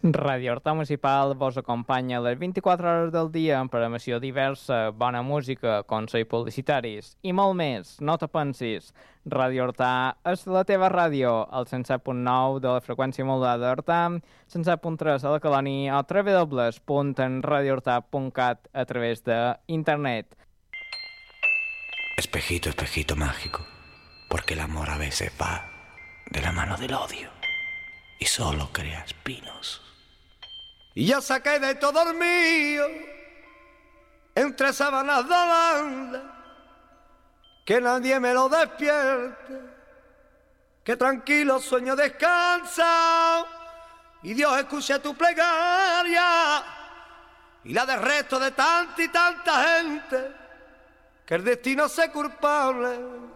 Radio Horta Municipal vos acompanya les 24 hores del dia amb programació diversa, bona música, consells publicitaris i molt més. No te pensis. Radio Horta és la teva ràdio, al 107.9 de la freqüència modulada d'Horta, 107.3 a la Colònia o www.radiohorta.cat a través d'internet. Espejito, espejito mágico, porque el amor a veces va de la mano del odio y solo crea espinos. Y yo saqué de todo el mío, entre sábanas de holanda, que nadie me lo despierte, que tranquilo sueño descansa, y Dios escuche tu plegaria, y la del resto de tanta y tanta gente, que el destino sea culpable.